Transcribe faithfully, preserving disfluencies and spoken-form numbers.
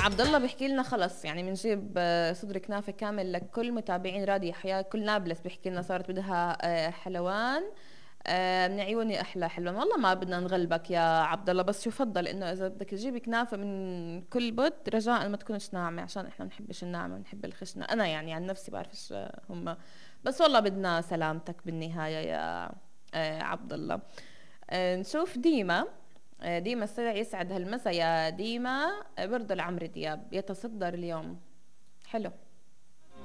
عبد الله بيحكي لنا خلص يعني بنجيب آه، صدر كنافه كامل لكل متابعين راديو يحيى. كل نابلس بيحكي لنا صارت بدها آه، حلوان آه، من عيوني احلى حلوان. والله ما بدنا نغلبك يا عبد الله، بس يفضل انه اذا بدك تجيبي كنافه من كل بد رجاء ما تكونش ناعمه، عشان احنا ما بنحبش الناعمه، بنحب الخشنه. انا يعني عن نفسي بعرفش آه، هم، بس والله بدنا سلامتك بالنهايه يا آه، عبد الله. آه، نشوف ديما. آه، ديما السبع يسعد هالمسا يا ديما. آه، برضه لعمرو دياب يتصدر اليوم. حلو.